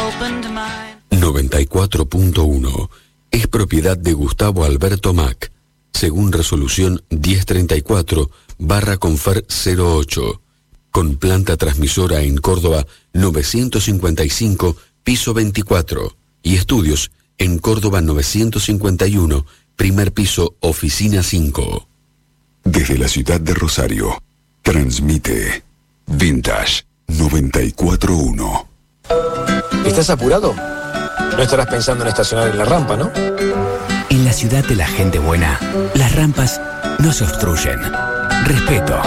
94.1 es propiedad de Gustavo Alberto Mac, según resolución 1034/Confer 08, con planta transmisora en Córdoba 955, piso 24, y estudios en Córdoba 951, primer piso, oficina 5. Desde la ciudad de Rosario, transmite Vintage 94.1. ¿Estás apurado? No estarás pensando en estacionar en la rampa, ¿no? En la ciudad de la gente buena, las rampas no se obstruyen. Respeto.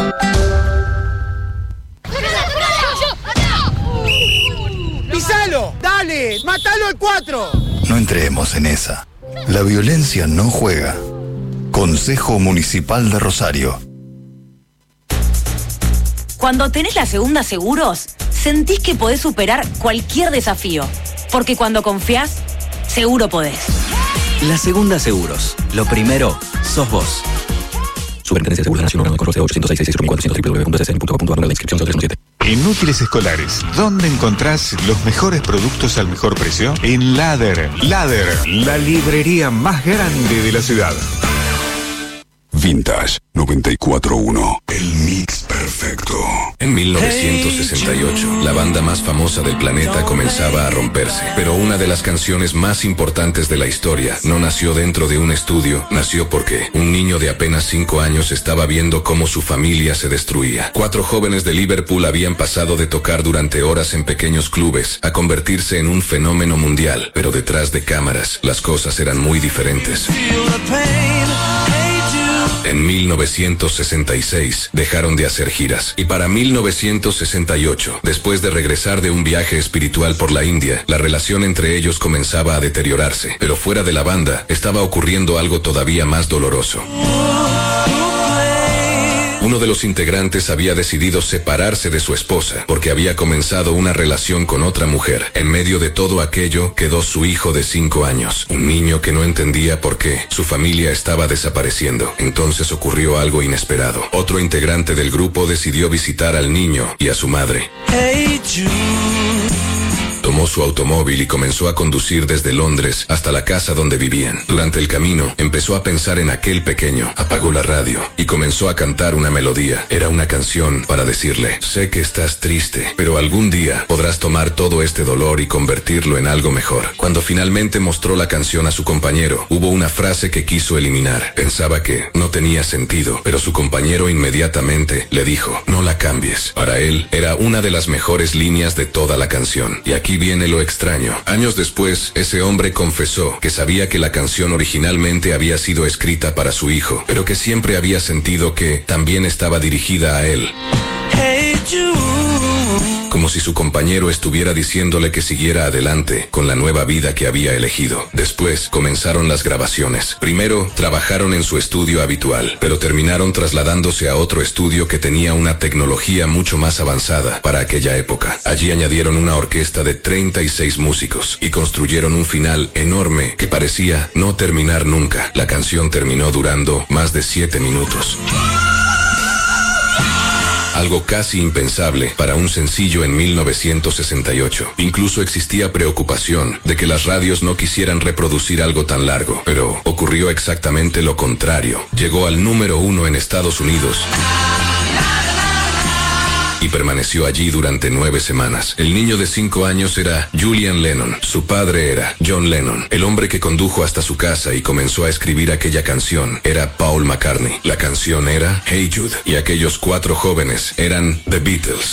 ¡Pisalo! ¡Dale! ¡Mátalo al 4! No entremos en esa. La violencia no juega. Consejo Municipal de Rosario. Cuando tenés la Segunda Seguros, sentís que podés superar cualquier desafío. Porque cuando confiás, seguro podés. La Segunda Seguros. Lo primero, sos vos. Superintendencia de Seguros Nacional, 806-66400, www.ccn.gov.ar, la inscripción 0317. En Útiles Escolares, ¿dónde encontrás los mejores productos al mejor precio? En Ladder. Ladder, la librería más grande de la ciudad. Vintage 94.1. El mix perfecto. En 1968, la banda más famosa del planeta comenzaba a romperse. Pero una de las canciones más importantes de la historia no nació dentro de un estudio, nació porque un niño de apenas 5 años estaba viendo cómo su familia se destruía. 4 jóvenes de Liverpool habían pasado de tocar durante horas en pequeños clubes a convertirse en un fenómeno mundial. Pero detrás de cámaras, las cosas eran muy diferentes. En 1966 dejaron de hacer giras y para 1968, después de regresar de un viaje espiritual por la India, la relación entre ellos comenzaba a deteriorarse, pero fuera de la banda estaba ocurriendo algo todavía más doloroso. Uno de los integrantes había decidido separarse de su esposa porque había comenzado una relación con otra mujer. En medio de todo aquello quedó su hijo de 5 años, un niño que no entendía por qué su familia estaba desapareciendo. Entonces ocurrió algo inesperado. Otro integrante del grupo decidió visitar al niño y a su madre. Tomó su automóvil y comenzó a conducir desde Londres hasta la casa donde vivían. Durante el camino, empezó a pensar en aquel pequeño. Apagó la radio y comenzó a cantar una melodía. Era una canción para decirle: sé que estás triste, pero algún día podrás tomar todo este dolor y convertirlo en algo mejor. Cuando finalmente mostró la canción a su compañero, hubo una frase que quiso eliminar. Pensaba que no tenía sentido, pero su compañero inmediatamente le dijo: no la cambies. Para él, era una de las mejores líneas de toda la canción. Y aquí viene lo extraño. Años después, ese hombre confesó que sabía que la canción originalmente había sido escrita para su hijo, pero que siempre había sentido que también estaba dirigida a él. Como si su compañero estuviera diciéndole que siguiera adelante con la nueva vida que había elegido. Después comenzaron las grabaciones. Primero trabajaron en su estudio habitual, pero terminaron trasladándose a otro estudio que tenía una tecnología mucho más avanzada para aquella época. Allí añadieron una orquesta de 36 músicos y construyeron un final enorme que parecía no terminar nunca. La canción terminó durando más de 7 minutos. Algo casi impensable para un sencillo en 1968. Incluso existía preocupación de que las radios no quisieran reproducir algo tan largo, pero ocurrió exactamente lo contrario. Llegó al número 1 en Estados Unidos y permaneció allí durante 9 semanas. El niño de 5 años era Julian Lennon. Su padre era John Lennon. El hombre que condujo hasta su casa y comenzó a escribir aquella canción era Paul McCartney. La canción era Hey Jude. Y aquellos 4 jóvenes eran The Beatles.